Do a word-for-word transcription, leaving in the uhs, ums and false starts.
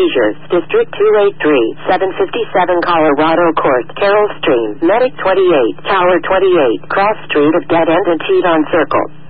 seizures. District two eighty-three, seven fifty-seven Colorado Court, Carroll Stream, Medic twenty-eight, Tower twenty-eight, Cross Street of Dead End and Teton Circle.